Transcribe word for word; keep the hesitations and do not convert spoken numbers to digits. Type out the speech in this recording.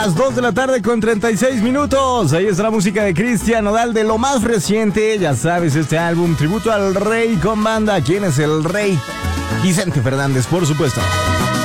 las dos de la tarde con treinta y seis minutos. Ahí está la música de Cristian Nodal de lo más reciente. Ya sabes, este álbum, tributo al rey con banda. ¿Quién es el rey? Vicente Fernández, por supuesto.